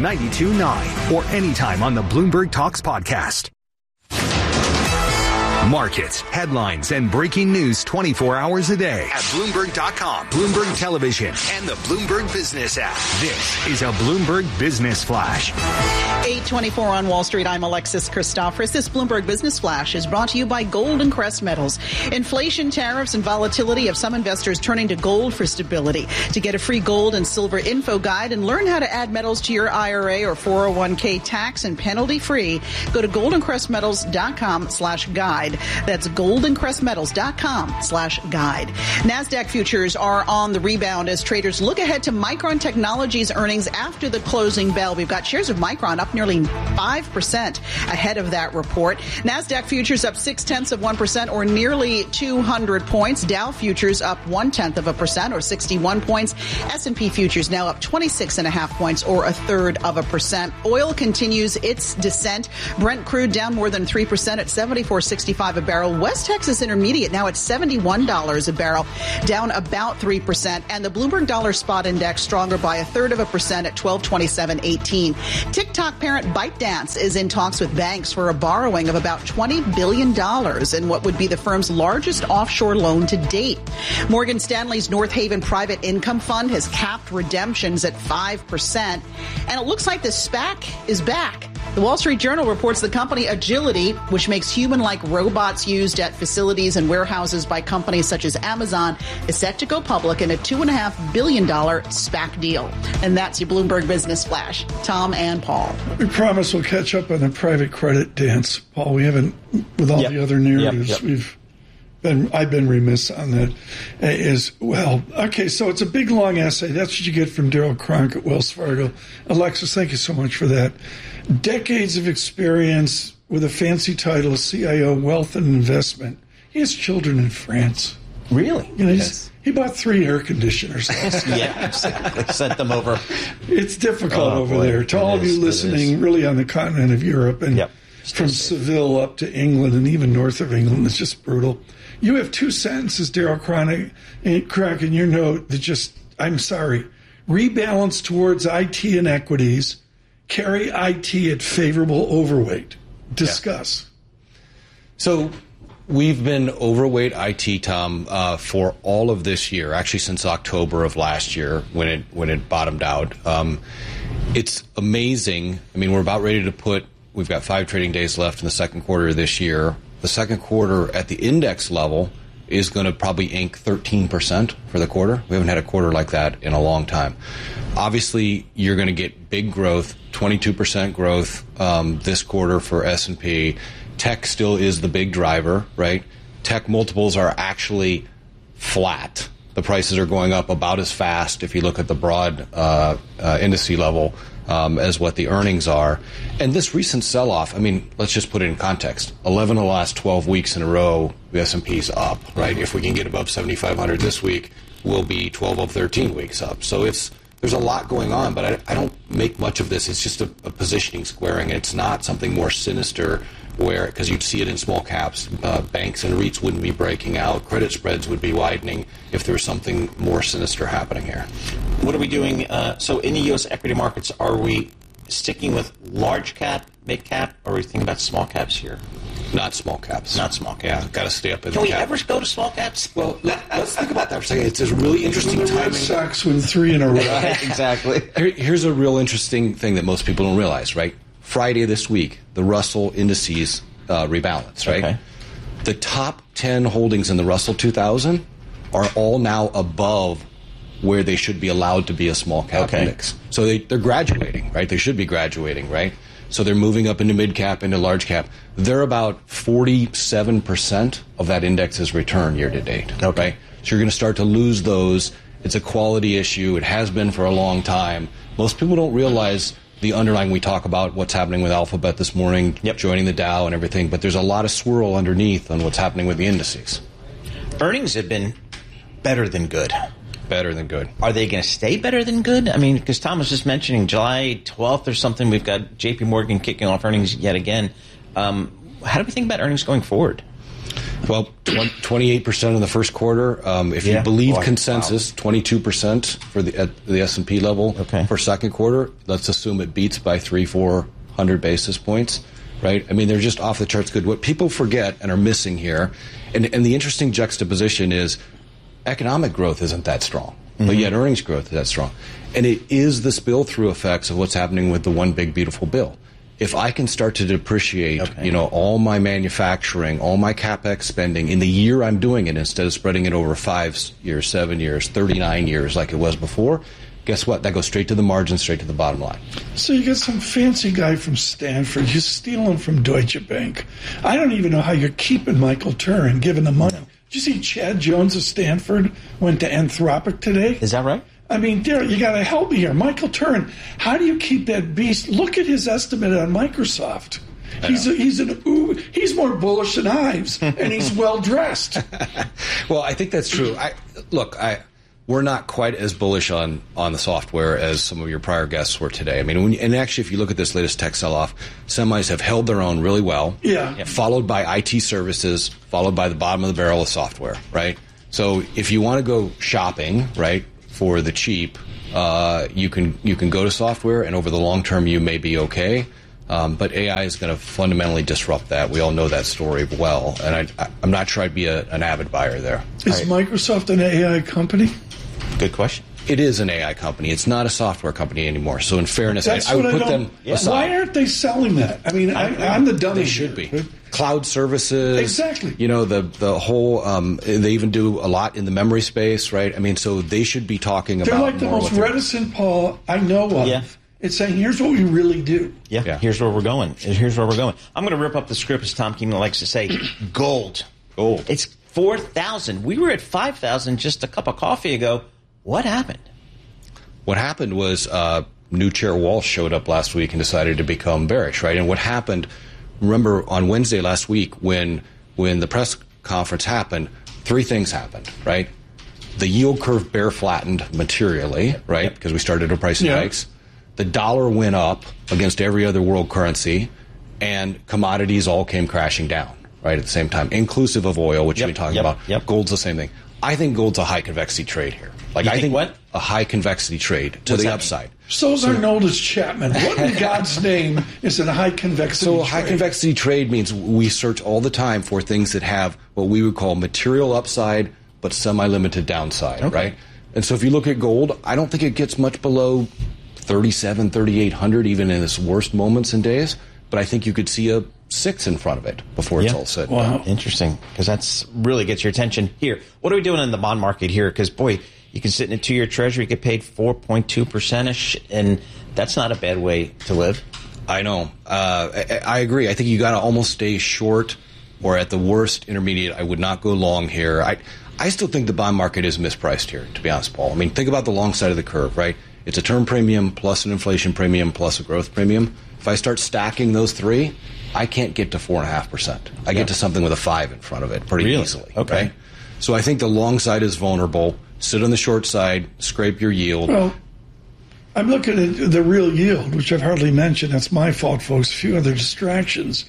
92.9 or anytime on the Bloomberg Talks podcast. Markets, headlines, and breaking news 24 hours a day at Bloomberg.com, Bloomberg Television, and the Bloomberg Business app. This is a Bloomberg Business Flash. 8:24 on Wall Street. I'm Alexis Christophorous. This Bloomberg Business Flash is brought to you by Gold and Crest Metals. Inflation, tariffs, and volatility have some investors turning to gold for stability. To get a free gold and silver info guide and learn how to add metals to your IRA or 401k tax and penalty free, go to goldencrestmetals.com/guide. That's goldencrestmetals.com/guide. NASDAQ futures are on the rebound as traders look ahead to Micron Technology's earnings after the closing bell. We've got shares of Micron up nearly 5% ahead of that report. NASDAQ futures up 0.6% or nearly 200 points. Dow futures up 0.1% or 61 points. S&P futures now up 26.5 points or 1/3%. Oil continues its descent. Brent crude down more than 3% at $74.65 a barrel. West Texas Intermediate now at $71 a barrel, down about 3%. And the Bloomberg Dollar Spot Index stronger by 1/3% at 1227.18. TikTok parent ByteDance is in talks with banks for a borrowing of about $20 billion in what would be the firm's largest offshore loan to date. Morgan Stanley's North Haven Private Income Fund has capped redemptions at 5%. And it looks like the SPAC is back. The Wall Street Journal reports the company Agility, which makes human-like robots used at facilities and warehouses by companies such as Amazon, is set to go public in a $2.5 billion SPAC deal. And that's your Bloomberg Business Flash. Tom and Paul. We promise we'll catch up on the private credit dance, Paul. We haven't, with all the other narratives, I've been remiss on that as well. Okay, so it's a big, long essay. That's what you get from Daryl Cronk at Wells Fargo. Alexis, thank you so much for that. Decades of experience with a fancy title, CIO, Wealth and Investment. He has children in France. Really? You know, he bought 3 air conditioners. Yeah, exactly. Sent them over. It's difficult over there. To all of you listening, really on the continent of Europe and from Seville up to England and even north of England, it's just brutal. You have 2 sentences, Daryl Cronk, in your note that just, I'm sorry, rebalance towards IT and equities, carry IT at favorable overweight. Discuss. So we've been overweight IT, Tom, for all of this year, actually since October of last year when it bottomed out. It's amazing. I mean, we're about ready to we've got 5 trading days left in the second quarter of this year. The second quarter at the index level is going to probably ink 13% for the quarter. We haven't had a quarter like that in a long time. Obviously, you're going to get big growth, 22% growth this quarter for S&P. Tech still is the big driver, right? Tech multiples are actually flat. The prices are going up about as fast if you look at the broad indice level as what the earnings are. And this recent sell-off, I mean, let's just put it in context. 11 of the last 12 weeks in a row, the S&P's up, right? If we can get above 7,500 this week, we'll be 12 of 13 weeks up. So there's a lot going on, but I don't make much of this. It's just a positioning squaring. It's not something more sinister because you'd see it in small caps. Banks and REITs wouldn't be breaking out. Credit spreads would be widening if there was something more sinister happening here. What are we doing? So in the U.S. equity markets, are we sticking with large cap, mid cap, or are we thinking about small caps here? Not small caps. Not small caps. Yeah, got to stay up in Can the we cap. ever go to small caps? Well, let's think about that for a second. It's a really interesting timing. Red Sox win 3 in a row. Exactly. Here's a real interesting thing that most people don't realize, right? Friday this week, the Russell indices rebalance, right? Okay. The top 10 holdings in the Russell 2000 are all now above where they should be allowed to be a small cap index. So they're graduating, right? They should be graduating, right? So they're moving up into mid cap, into large cap. They're about 47% of that index's return year to date. Okay. Right? So you're going to start to lose those. It's a quality issue. It has been for a long time. Most people don't realize the underlying. We talk about what's happening with Alphabet this morning, joining the Dow and everything, but there's a lot of swirl underneath on what's happening with the indices. Earnings have been better than good. Better than good. Are they going to stay better than good? I mean, because Tom was just mentioning July 12th or something, we've got J.P. Morgan kicking off earnings yet again. How do we think about earnings going forward? Well, 28% in the first quarter. If you believe consensus, 22% for the S&P level for second quarter. Let's assume it beats by 300-400 basis points, right? I mean, they're just off the charts good. What people forget and are missing here, and the interesting juxtaposition is economic growth isn't that strong, but yet earnings growth is that strong. And it is the spill-through effects of what's happening with the one big beautiful bill. If I can start to depreciate, all my manufacturing, all my CapEx spending in the year I'm doing it instead of spreading it over 5 years, 7 years, 39 years like it was before, guess what? That goes straight to the margin, straight to the bottom line. So you get some fancy guy from Stanford. You're stealing from Deutsche Bank. I don't even know how you're keeping Michael Turin, giving the money. Did you see Chad Jones of Stanford went to Anthropic today? Is that right? I mean, Daryl, you got to help me here. Michael Turin, how do you keep that beast? Look at his estimate on Microsoft. He's more bullish than Ives, and he's well dressed. Well, I think that's true. We're not quite as bullish on the software as some of your prior guests were today. I mean, and actually, if you look at this latest tech sell-off, semis have held their own really well. Yeah. Followed by IT services, followed by the bottom of the barrel of software. Right. So if you want to go shopping, right, for the cheap, you can go to software, and over the long term, you may be okay. But AI is going to fundamentally disrupt that. We all know that story well, and I'm not sure I'd be an avid buyer there. Is Microsoft an AI company? Good question. It is an AI company. It's not a software company anymore. So in fairness, I would put them aside. Why aren't they selling that? I mean, I'm the dummy. They should be. Cloud services. Exactly. The whole, they even do a lot in the memory space, right? I mean, so they should be talking about. They're like the most reticent Paul I know of. Yeah. It's saying, here's what we really do. Yeah. Here's where we're going. I'm going to rip up the script, as Tom Keene likes to say. Gold. It's 4,000. We were at 5,000 just a cup of coffee ago. What happened? What happened was new chair Walsh showed up last week and decided to become bearish, right? And what happened, remember on Wednesday last week when the press conference happened, three things happened, right? The yield curve bear flattened materially, right? Because we started a pricing hikes. The dollar went up against every other world currency, and commodities all came crashing down, right, at the same time, inclusive of oil, which we've been talking about. Gold's the same thing. I think gold's a high convexity trade here. I think what? A high convexity trade to the upside. So's Arnoldus Chapman. What in God's name is a high convexity trade? So a high convexity trade means we search all the time for things that have what we would call material upside but semi-limited downside, right? And so if you look at gold, I don't think it gets much below 37, 3,800 even in its worst moments and days, but I think you could see a 6 in front of it before it's all said and done. Interesting, because that's really gets your attention here. What are we doing in the bond market here? Because, boy, you can sit in a 2-year treasury, get paid 4.2%-ish, and that's not a bad way to live. I know. I agree. I think you got to almost stay short, or at the worst, intermediate. I would not go long here. I still think the bond market is mispriced here, to be honest, Paul. I mean, think about the long side of the curve, right? It's a term premium plus an inflation premium plus a growth premium. If I start stacking those three, I can't get to 4.5%. I get to something with a 5 in front of it pretty easily. Okay. Right? So I think the long side is vulnerable. Sit on the short side, scrape your yield. Well, I'm looking at the real yield, which I've hardly mentioned. That's my fault, folks. A few other distractions.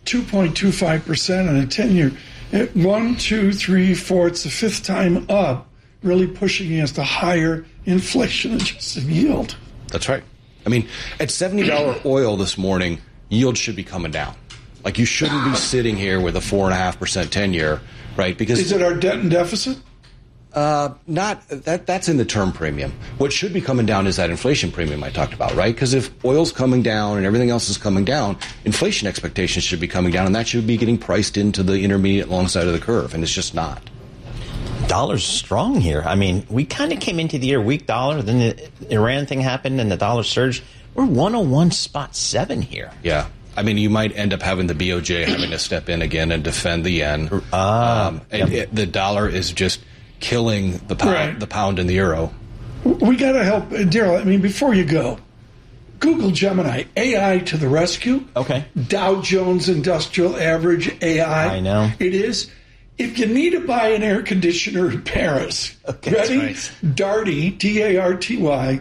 2.25% on a 10-year. 1, 2, 3, 4. It's the fifth time up, really pushing against a higher inflation-adjusted yield. That's right. I mean, at $70 oil this morning, yield should be coming down. Like, you shouldn't be sitting here with a 4.5% 10-year, right? Because is it our debt and deficit? Not that's in the term premium. What should be coming down is that inflation premium I talked about, right? Because if oil's coming down and everything else is coming down, inflation expectations should be coming down, and that should be getting priced into the intermediate long side of the curve, and it's just not. Dollar's strong here. I mean, we kind of came into the year weak dollar, then the Iran thing happened and the dollar surged. We're 101.7 here. Yeah. I mean, you might end up having the BOJ having to step in again and defend the yen. The dollar is just killing the pound and the euro. We got to help. Daryl, I mean, before you go, Google Gemini, AI to the rescue. Okay. Dow Jones Industrial Average AI. I know. It is. If you need to buy an air conditioner in Paris, ready? Right. Darty, D-A-R-T-Y,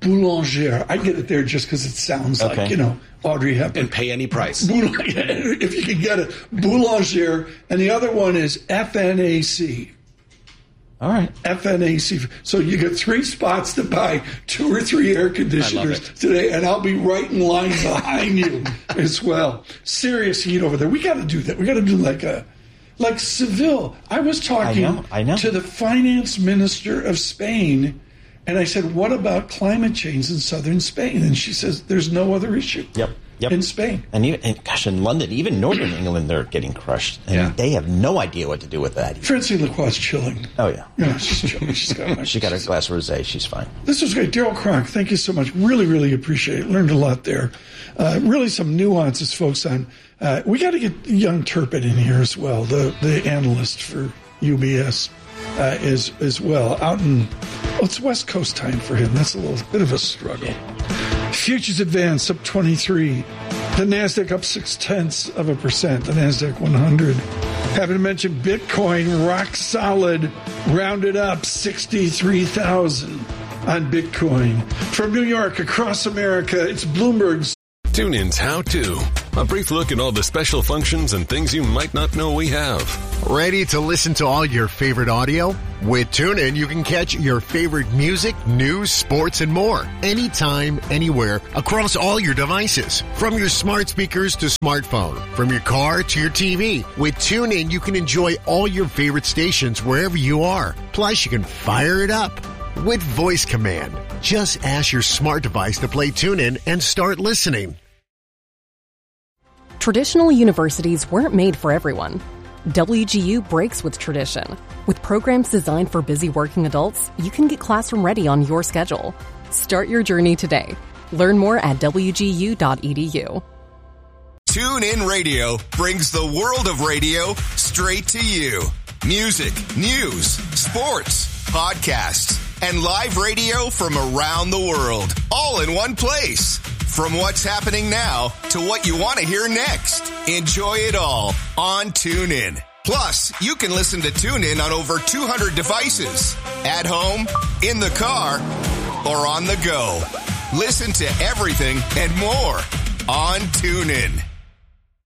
Boulanger. I get it there just because it sounds like, Audrey Hepburn. And pay any price. If you can get it. Boulanger. And the other one is FNAC. All right. FNAC. So you get 3 spots to buy 2 or 3 air conditioners today, and I'll be right in line behind you as well. Serious heat over there. We got to do that. We got to do like Seville. I was talking I know. to the finance minister of Spain, and I said, what about climate change in southern Spain? And she says, there's no other issue. Yep. In Spain. And in London, even northern England, they're getting crushed. And they have no idea what to do with that. Francine Lacroix's chilling. Oh, yeah. She's chilling. She got a glass of rosé. She's fine. This was great. Daryl Kronk, thank you so much. Really, really appreciate it. Learned a lot there. Really some nuances, folks, on... we got to get young Turpin in here as well, the analyst for UBS as well. It's West Coast time for him. That's a little bit of a struggle. Futures advance up 23. The NASDAQ up 0.6%. The NASDAQ 100. Haven't mentioned Bitcoin, rock solid, rounded up 63,000 on Bitcoin. From New York, across America, it's Bloomberg's TuneIn's How To. A brief look at all the special functions and things you might not know we have. Ready to listen to all your favorite audio? With TuneIn, you can catch your favorite music, news, sports, and more. Anytime, anywhere, across all your devices. From your smart speakers to smartphone. From your car to your TV. With TuneIn, you can enjoy all your favorite stations wherever you are. Plus, you can fire it up with voice command. Just ask your smart device to play TuneIn and start listening. Traditional universities weren't made for everyone. WGU breaks with tradition. With programs designed for busy working adults, you can get classroom ready on your schedule. Start your journey today. Learn more at wgu.edu. TuneIn Radio brings the world of radio straight to you. Music, news, sports, podcasts, and live radio from around the world, all in one place. From what's happening now to what you want to hear next. Enjoy it all on TuneIn. Plus, you can listen to TuneIn on over 200 devices. At home, in the car, or on the go. Listen to everything and more on TuneIn.